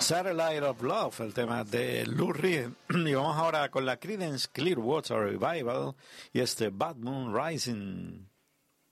Satellite of Love, el tema de Lou Reed. Y vamos ahora con la Creedence Clearwater Revival y este Bad Moon Rising.